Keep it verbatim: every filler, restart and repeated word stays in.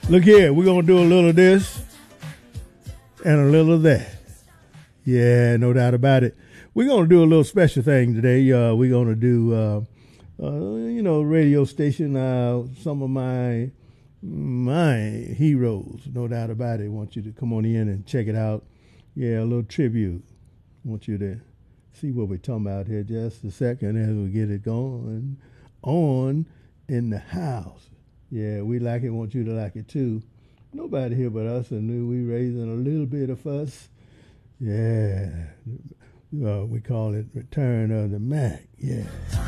Look here, we're going to do a little of this and a little of that. Yeah, no doubt about it. We're going to do a little special thing today. Uh, we're going to do, uh, uh, you know, radio station, uh, some of my my heroes, no doubt about it. I want you to come on in and check it out. Yeah, a little tribute. I want you to see what we're talking about here just a second as we get it going on in the house. Yeah, we like it, want you to like it too. Nobody here but us and knew we raising a little bit of fuss. Yeah, uh, we call it Return of the Mac. Yeah.